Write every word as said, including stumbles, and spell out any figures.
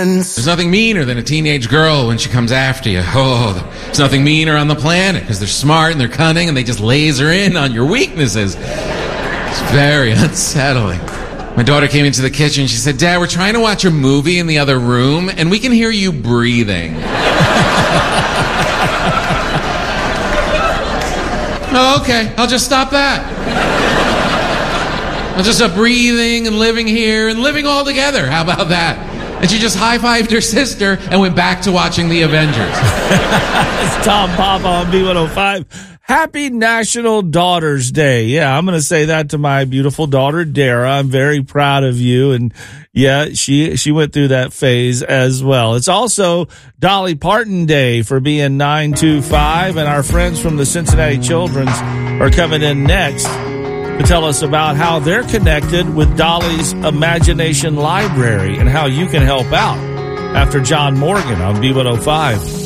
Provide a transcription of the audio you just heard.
sense. There's nothing meaner than a teenage girl when she comes after you. Oh, there's nothing meaner on the planet because they're smart and they're cunning and they just laser in on your weaknesses. It's very unsettling. My daughter came into the kitchen. She said, Dad, we're trying to watch a movie in the other room and we can hear you breathing. Oh, okay, I'll just stop that. I'll just stop breathing and living here and living all together. How about that? And she just high-fived her sister and went back to watching The Avengers. It's Tom Papa on B one oh five. Happy National Daughters Day. Yeah, I'm going to say that to my beautiful daughter, Dara. I'm very proud of you. And yeah, she, she went through that phase as well. It's also Dolly Parton Day for being nine two five. And our friends from the Cincinnati Children's are coming in next to tell us about how they're connected with Dolly's Imagination Library and how you can help out after John Morgan on B one oh five.